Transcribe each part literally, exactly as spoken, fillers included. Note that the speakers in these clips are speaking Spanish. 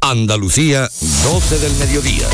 Andalucía, doce del mediodía.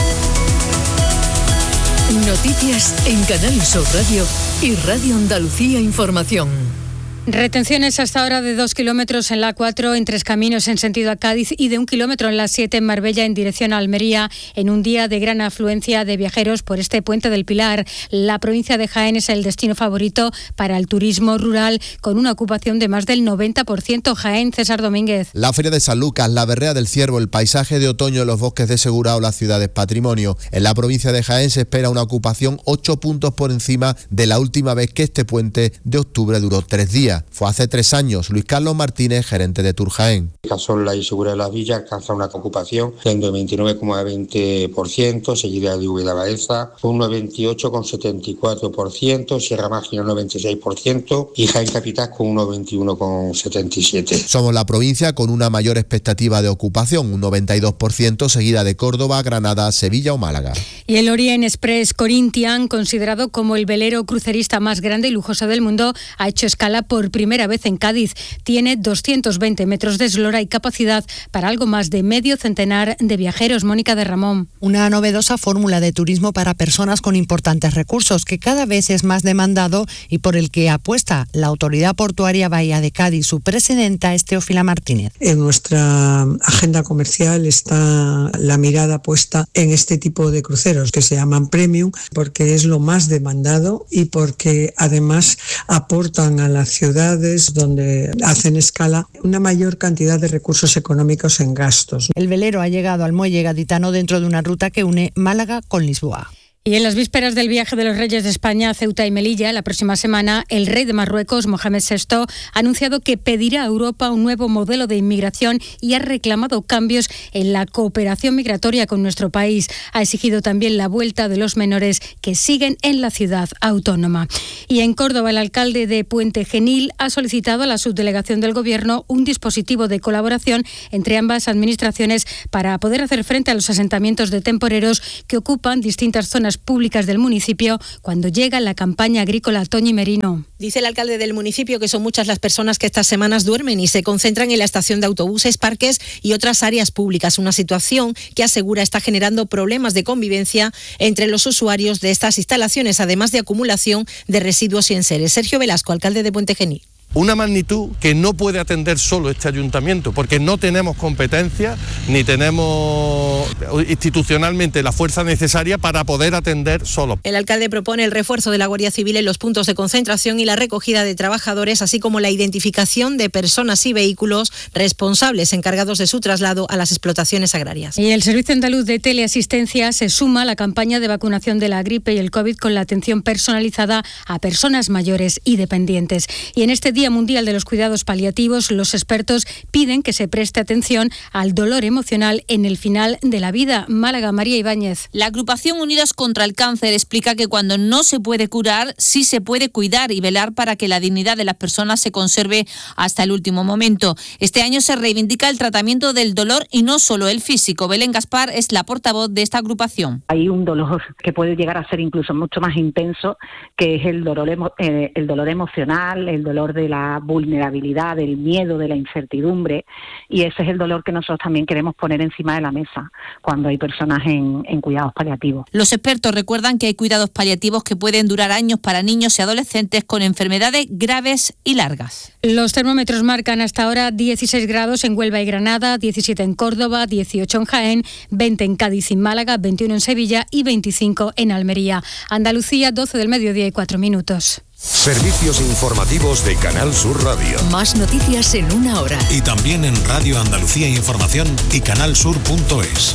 Noticias en Canal Sur Radio y Radio Andalucía Información. Retenciones hasta ahora de dos kilómetros en la A cuatro en Tres Caminos en sentido a Cádiz y de un kilómetro en la siete en Marbella en dirección a Almería en un día de gran afluencia de viajeros por este puente del Pilar. La provincia de Jaén es el destino favorito para el turismo rural con una ocupación de más del noventa por ciento. Jaén, César Domínguez. La Feria de San Lucas, la Berrea del Ciervo, el paisaje de otoño en los bosques de Segura o las ciudades patrimonio. En la provincia de Jaén se espera una ocupación ocho puntos por encima de la última vez que este puente de octubre duró tres días. Fue hace tres años. Luis Carlos Martínez, gerente de Tour Jaén. Casola y Segura de las Villas alcanza una ocupación del veintinueve coma veinte por ciento, seguida de Úbeda Baeza, un veintiocho coma setenta y cuatro por ciento, Sierra Mágina un noventa y seis por ciento y Jaén Capital con un veintiuno coma setenta y siete por ciento. Somos la provincia con una mayor expectativa de ocupación, un noventa y dos por ciento, seguida de Córdoba, Granada, Sevilla o Málaga. Y el Orient Express Corinthian, considerado como el velero crucerista más grande y lujoso del mundo, ha hecho escala por primera vez en Cádiz. Tiene doscientos veinte metros de eslora y capacidad para algo más de medio centenar de viajeros. Mónica de Ramón. Una novedosa fórmula de turismo para personas con importantes recursos que cada vez es más demandado y por el que apuesta la Autoridad Portuaria Bahía de Cádiz. Su presidenta es Teófila Martínez. En nuestra agenda comercial está la mirada puesta en este tipo de cruceros que se llaman premium porque es lo más demandado y porque además aportan a las ciudades donde hacen escala una mayor cantidad de recursos económicos en gastos. El velero ha llegado al muelle gaditano dentro de una ruta que une Málaga con Lisboa. Y en las vísperas del viaje de los reyes de España a Ceuta y Melilla, la próxima semana, el rey de Marruecos, Mohamed sexto, ha anunciado que pedirá a Europa un nuevo modelo de inmigración y ha reclamado cambios en la cooperación migratoria con nuestro país. Ha exigido también la vuelta de los menores que siguen en la ciudad autónoma. Y en Córdoba, el alcalde de Puente Genil ha solicitado a la subdelegación del Gobierno un dispositivo de colaboración entre ambas administraciones para poder hacer frente a los asentamientos de temporeros que ocupan distintas zonas públicas del municipio cuando llega la campaña agrícola. Toñi Merino. Dice el alcalde del municipio que son muchas las personas que estas semanas duermen y se concentran en la estación de autobuses, parques y otras áreas públicas, una situación que asegura está generando problemas de convivencia entre los usuarios de estas instalaciones, además de acumulación de residuos y enseres. Sergio Velasco, alcalde de Puente Genil. Una magnitud que no puede atender solo este ayuntamiento, porque no tenemos competencia ni tenemos institucionalmente la fuerza necesaria para poder atender solo. El alcalde propone el refuerzo de la Guardia Civil en los puntos de concentración y la recogida de trabajadores, así como la identificación de personas y vehículos responsables encargados de su traslado a las explotaciones agrarias. Y el Servicio Andaluz de Teleasistencia se suma a la campaña de vacunación de la gripe y el COVID con la atención personalizada a personas mayores y dependientes. Y en este día Día Mundial de los Cuidados Paliativos, los expertos piden que se preste atención al dolor emocional en el final de la vida. Málaga, María Ibáñez. La agrupación Unidos contra el Cáncer explica que cuando no se puede curar, sí se puede cuidar y velar para que la dignidad de las personas se conserve hasta el último momento. Este año se reivindica el tratamiento del dolor y no solo el físico. Belén Gaspar es la portavoz de esta agrupación. Hay un dolor que puede llegar a ser incluso mucho más intenso, que es el dolor, emo- eh, el dolor emocional, el dolor de la vulnerabilidad, del miedo, de la incertidumbre, y ese es el dolor que nosotros también queremos poner encima de la mesa cuando hay personas en, en cuidados paliativos. Los expertos recuerdan que hay cuidados paliativos que pueden durar años para niños y adolescentes con enfermedades graves y largas. Los termómetros marcan hasta ahora dieciséis grados en Huelva y Granada, diecisiete en Córdoba, dieciocho en Jaén, veinte en Cádiz y Málaga, veintiuno en Sevilla y veinticinco en Almería. Andalucía, doce del mediodía y cuatro minutos. Servicios informativos de Canal Sur Radio. Más noticias en una hora. Y también en Radio Andalucía Información y canalsur punto es.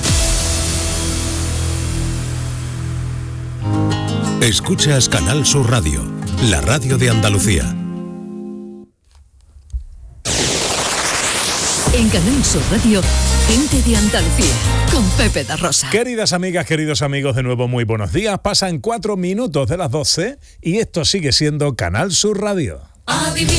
Escuchas Canal Sur Radio, la radio de Andalucía. En Canal Sur Radio, gente de Andalucía, con Pepe da Rosa. Queridas amigas, queridos amigos, de nuevo muy buenos días. Pasan cuatro minutos de las doce y esto sigue siendo Canal Sur Radio.